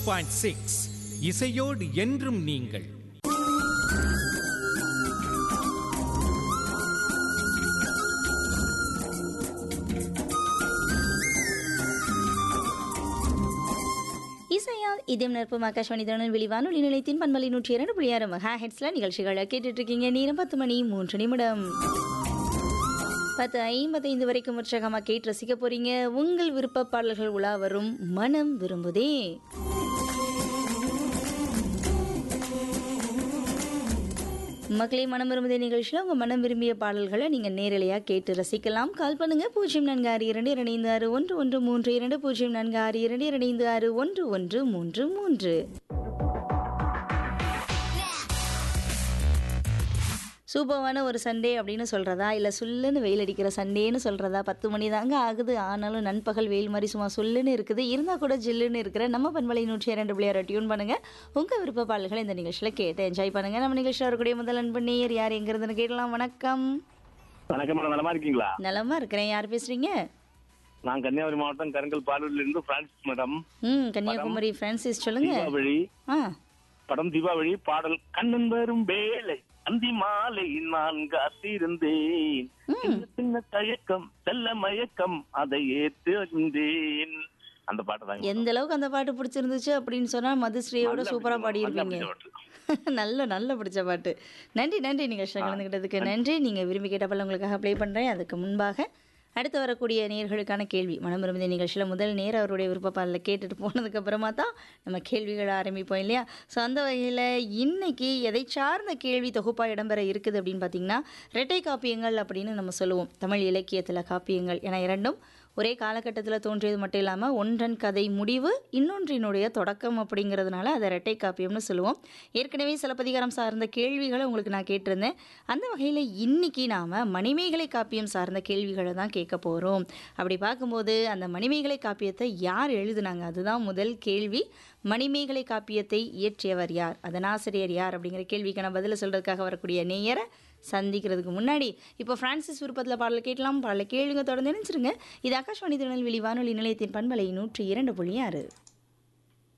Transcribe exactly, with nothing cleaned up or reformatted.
Point six இசையோடு என்றும் நீங்கள். இசையால் இதயம் நிரப்பும் ஆகாஷ்வாணி திருநெல்வேலி வானொலி நிலையத்தின் பண்பலை நூற்றி இரண்டு புள்ளி ஆறு மெகா ஹெட்ஸ்ல நிகழ்ச்சிகளை கேட்டுட்டு இருக்கீங்க. நேரம் பத்து மணி மூன்று நிமிடம். பத்து ஐம்பத்தைந்து வரைக்கும் உற்சாகமா கேட்டு ரசிக்க போறீங்க. உங்கள் விருப்ப பாடல்கள் உலா வரும் மனம் விரும்புதே. மக்களே, மனம் விரும்புதே நிகழ்ச்சியில் உங்கள் மனம் விரும்பிய பாடல்களை நீங்கள் நேரலையாக கேட்டு ரசிக்கலாம். கால் பண்ணுங்கள் பூஜ்ஜியம் நான்கு ஆறு இரண்டு இரண்டு ஆறு ஒன்று ஒன்று மூன்று இரண்டு பூஜ்ஜியம் நான்கு ஆறு இரண்டு இரண்டு ஆறு ஒன்று ஒன்று மூன்று மூன்று. சூப்பரான ஒரு சண்டே அப்படின்னு சொல்கிறதா, இல்லை சுல்லுன்னு வெயில் அடிக்கிற சண்டேன்னு சொல்கிறதா? பத்து மணி தாங்க ஆகுது, ஆனாலும் நண்பகல் வெயில் மாதிரி சும்மா சொல்லுன்னு இருக்குது. இருந்தால் கூட ஜில்லுன்னு இருக்கிற நம்ம பண்பலை நூற்றி இரண்டு பிள்ளையாரை டியூன் பண்ணுங்கள். உங்கள் விருப்ப பாடல்களை இந்த நிகழ்ச்சியில் கேட்டு என்ஜாய் பண்ணுங்கள். நம்ம நிகழ்ச்சியில் வரக்கூடிய முதல் அன்பு நேயர் யார், எங்கிறதுன்னு கேட்கலாம். வணக்கம். வணக்கம், நலமா இருக்கீங்களா? நலமா இருக்கிறேன். யார் பேசுறீங்க? நான் கன்னியாகுமரி மாவட்டம் கருங்கல் பாலூர்ல இருந்து பிரான்சிஸ் மேடம். ம் கன்னியாகுமரி பிரான்சிஸ், சொல்லுங்க. தீபாவளி ஆ படம் தீபாவளி பாடல். கண்ணன் வரும் வேலை அந்தி மாலை நான் காத்திருந்தேன், சின்ன தயக்கம் செல்ல மயக்கம் அதை ஏற்றுந்தேன். அந்த பாட்டு தான். எந்த அளவுக்கு அந்த பாட்டு பிடிச்சிருந்துச்சு அப்படின்னு சொன்னா மதுஸ்ரீயோட சூப்பரா பாடியிருப்பீங்க. நல்ல நல்ல பிடிச்ச பாட்டு. நன்றி நன்றி நிகழ்ச்சியில் கலந்துக்கிட்டதுக்கு நன்றி. நீங்க விரும்பி கேட்டப்பல உங்களுக்காக ப்ளே பண்றேன். அதுக்கு முன்பாக அடுத்து வரக்கூடிய நேயர்களுக்கான கேள்வி. மனம் விரும்பிய நிகழ்ச்சியில் முதல் நேரம் அவருடைய விருப்பப்பாலில் கேட்டுட்டு போனதுக்கு அப்புறமா தான் நம்ம கேள்விகளை ஆரம்பிப்போம் இல்லையா? ஸோ அந்த வகையில் இன்னைக்கு எதை சார்ந்த கேள்வி தொகுப்பாக இடம்பெற இருக்குது அப்படின்னு பார்த்தீங்கன்னா, இரட்டை காப்பியங்கள் அப்படின்னு நம்ம சொல்லுவோம் தமிழ் இலக்கியத்தில். காப்பியங்கள் என இரண்டும் ஒரே காலகட்டத்தில் தோன்றியது மட்டும் இல்லாமல் ஒன்றன் கதை முடிவு, இன்னொன்றினுடைய தொடக்கம் அப்படிங்கிறதுனால அதை இரட்டை காப்பியம்னு சொல்லுவோம். ஏற்கனவே சிலப்பதிகாரம் சார்ந்த கேள்விகளை உங்களுக்கு நான் கேட்டிருந்தேன். அந்த வகையில் இன்னைக்கு நாம் மணிமேகலை காப்பியம் சார்ந்த கேள்விகளை தான் கேட்க போகிறோம். அப்படி பார்க்கும்போது அந்த மணிமேகலை காப்பியத்தை யார் எழுதுனாங்க, அதுதான் முதல் கேள்வி. மணிமேகலை காப்பியத்தை இயற்றியவர் யார், அதன் ஆசிரியர் யார் அப்படிங்கிற கேள்விக்கான பதிலை சொல்கிறதுக்காக வரக்கூடிய நேயரை சந்திக்கிறதுக்கு முன்னாடி இப்போ பிரான்சிஸ் விருப்பத்தில் பாடல் கேட்கலாம். பாடலை கேளுங்க, தொடர்ந்து நினைச்சிருங்க. இது ஆகாஷ்வாணி திருநெல்வேலி வானொலி நிலையத்தின் பண்பலை நூற்றி இரண்டு புள்ளி ஆறு.